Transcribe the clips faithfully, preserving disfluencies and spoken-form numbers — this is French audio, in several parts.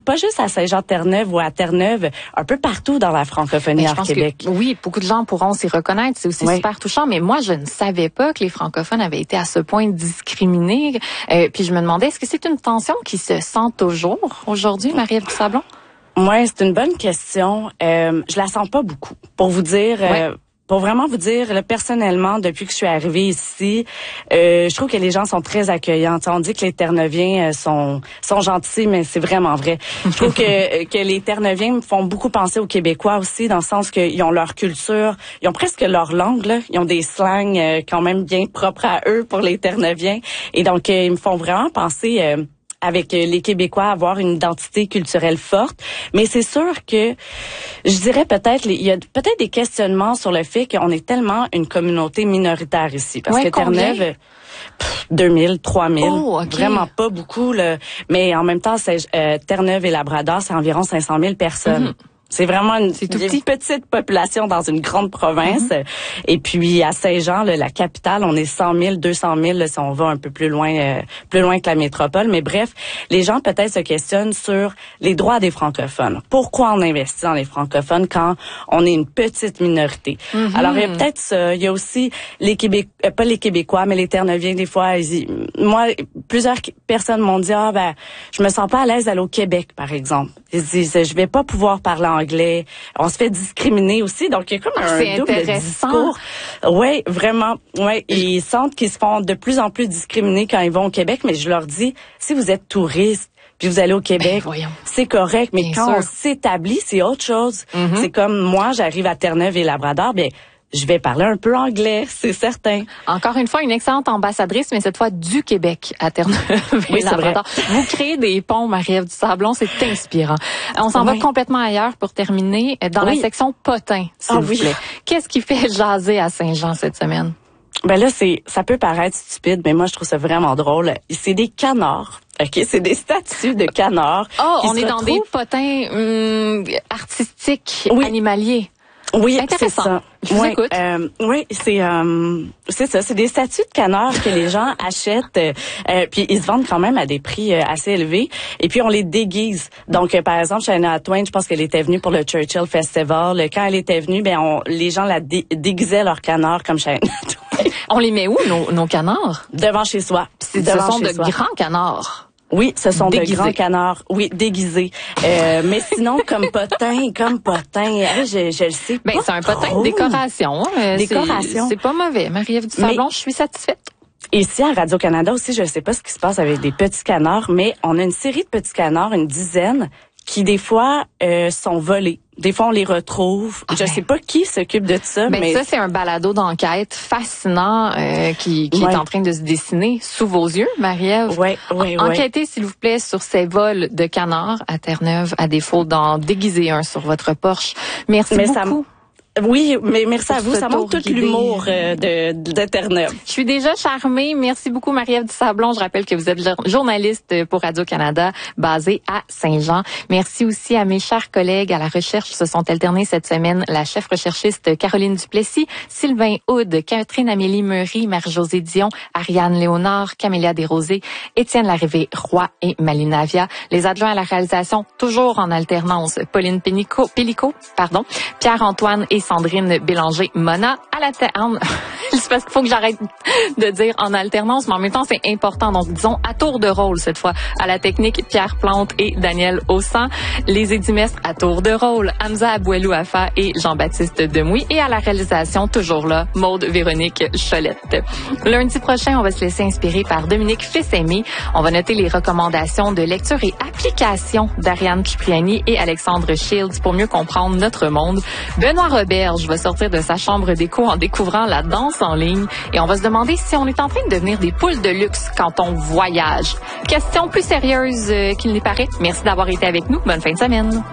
Pas juste à Saint-Jean-Terre-Neuve ou à Terre-Neuve, un peu partout dans la francophonie hors Québec. Que, oui, beaucoup de gens pourront s'y reconnaître. C'est aussi oui. super touchant. Mais moi, je ne savais pas que les francophones avaient été à ce point discriminés. Euh, puis je me demandais, est-ce que c'est une tension qui se sent toujours aujourd'hui, Marie-Ève Dusablon? Oui, c'est une bonne question. Euh, je la sens pas beaucoup. Pour vous dire... Ouais. Euh, Pour vraiment vous dire, là, personnellement, depuis que je suis arrivée ici, euh, je trouve que les gens sont très accueillants. T'sais, on dit que les Terre-Neuviens euh, sont sont gentils, mais c'est vraiment vrai. Je trouve que que les Terre-Neuviens me font beaucoup penser aux Québécois aussi, dans le sens qu'ils ont leur culture, ils ont presque leur langue, là. Ils ont des slangs euh, quand même bien propres à eux pour les Terre-Neuviens. Et donc, euh, ils me font vraiment penser... Euh, avec les Québécois, avoir une identité culturelle forte. Mais c'est sûr que, je dirais peut-être, il y a peut-être des questionnements sur le fait qu'on est tellement une communauté minoritaire ici. Parce ouais, que Terre-Neuve, deux mille, trois mille, oh, okay. vraiment pas beaucoup. Là. Mais en même temps, c'est, euh, Terre-Neuve et Labrador, c'est environ cinq cent mille personnes. Mm-hmm. C'est vraiment une, c'est tout une petit. petite population dans une grande province. Mm-hmm. Et puis à Saint-Jean, là, la capitale, on est cent mille, deux cent mille là, si on va un peu plus loin, euh, plus loin que la métropole. Mais bref, les gens peut-être se questionnent sur les droits des francophones. Pourquoi on investit dans les francophones quand on est une petite minorité? Mm-hmm. Alors il y a peut-être ça. Il y a aussi les Québécois, euh, pas les Québécois, mais les Terre-Neuviens des fois. Ils, moi, plusieurs personnes m'ont dit ah ben je me sens pas à l'aise d'aller au Québec, par exemple. Ils disent je vais pas pouvoir parler anglais. Anglais. On se fait discriminer aussi, donc il y a comme un c'est double intéressant. discours. Oui, vraiment. Ouais, ils sentent qu'ils se font de plus en plus discriminés quand ils vont au Québec, mais je leur dis, si vous êtes touriste, puis vous allez au Québec, ben, c'est correct, mais bien quand sûr. on s'établit, c'est autre chose. Mm-hmm. C'est comme moi, j'arrive à Terre-Neuve et Labrador, bien, je vais parler un peu anglais, c'est certain. Encore une fois, une excellente ambassadrice, mais cette fois du Québec à Terre-Neuve et oui, Labrador. Vous créez des ponts, Marie-Ève Dusablon, c'est inspirant. On s'en oui. va complètement ailleurs pour terminer dans oui. la section potins, s'il ah, vous oui. plaît. Qu'est-ce qui fait jaser à Saint-Jean cette semaine? Ben là, c'est, ça peut paraître stupide, mais moi, je trouve ça vraiment drôle. C'est des canards. OK, c'est des statues de canards. Oh, on est retrouvent... dans des potins hum, artistiques, oui. animaliers. Oui, intéressant. C'est ça. Je vous oui, écoute. Euh, oui, c'est euh, c'est ça, c'est des statues de canards que les gens achètent, euh, puis ils se vendent quand même à des prix euh, assez élevés. Et puis on les déguise. Donc euh, par exemple, Shania Twain, je pense qu'elle était venue pour le Churchill Festival. Quand elle était venue, ben on, les gens la dé- déguisaient leurs canards comme Shania Twain. On les met où nos, nos canards? Devant chez soi. C'est, ce sont de soi. grands canards. Oui, ce sont déguisés. de grands canards. Oui, déguisés. Euh, mais sinon, comme potin, comme potin, je, je le sais pas. Ben, c'est un potin de décoration. Euh, décoration. C'est, c'est pas mauvais. Marie-Ève Dusablon, je suis satisfaite. Ici, à Radio-Canada aussi, je sais pas ce qui se passe avec des petits canards, mais on a une série de petits canards, une dizaine, qui des fois euh, sont volés. Des fois, on les retrouve. Ah je ben. sais pas qui s'occupe de ça, ben mais... ça, c'est un balado d'enquête fascinant euh, qui, qui ouais. est en train de se dessiner sous vos yeux, Marie-Ève. Oui, oui, oui. Enquêtez, s'il vous plaît, sur ces vols de canards à Terre-Neuve, à défaut d'en déguiser un sur votre Porsche. Merci mais beaucoup. Ça... Oui, mais merci Pour à vous. Ça montre tout guidé. l'humour euh, de, de Terre-Neuve. Je suis déjà charmée. Merci beaucoup, Marie-Ève Dusablon. Je rappelle que vous êtes journaliste pour Radio-Canada, basée à Saint-Jean. Merci aussi à mes chers collègues à la recherche. Se sont alternés cette semaine la chef recherchiste Caroline Duplessis, Sylvain Houde, Catherine Amélie Meury, Marie-Josée Dion, Ariane Léonard, Camélia Desrosiers, Étienne Larrivée-Roy et Malinavia. Les adjoints à la réalisation, toujours en alternance, Pauline Pénico, Pellico, pardon, Pierre-Antoine et Sandrine Bélanger-Mona à la tête. C'est parce qu'il faut que j'arrête de dire en alternance, mais en même temps, c'est important. Donc, disons à tour de rôle cette fois. À la technique, Pierre Plante et Daniel Haussan. Les édimestres à tour de rôle, Hamza Abouelou-Afa et Jean-Baptiste Demouy. Et à la réalisation, toujours là, Maude Véronique Cholette. Lundi prochain, on va se laisser inspirer par Dominique Fils-Aimé. On va noter les recommandations de lecture et application d'Ariane Cipriani et Alexandre Shields pour mieux comprendre notre monde. Benoît Roberge va sortir de sa chambre d'écho en découvrant la danse en ligne et on va se demander si on est en train de devenir des poules de luxe quand on voyage. Question plus sérieuse euh, qu'il n'y paraît. Merci d'avoir été avec nous. Bonne fin de semaine.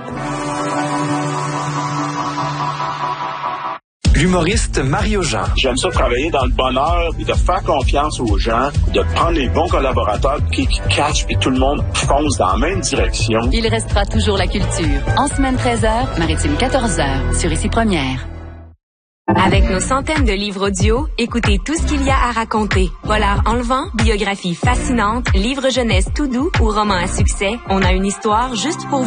L'humoriste Mario Jean. J'aime ça travailler dans le bonheur et de faire confiance aux gens, de prendre les bons collaborateurs qui, qui catchent et tout le monde fonce dans la même direction. Il restera toujours la culture. En semaine treize heures, Maritime quatorze heures, sur Ici Première. Avec nos centaines de livres audio, écoutez tout ce qu'il y a à raconter. Polar enlevant, biographie fascinante, livre jeunesse tout doux ou roman à succès, on a une histoire juste pour vous.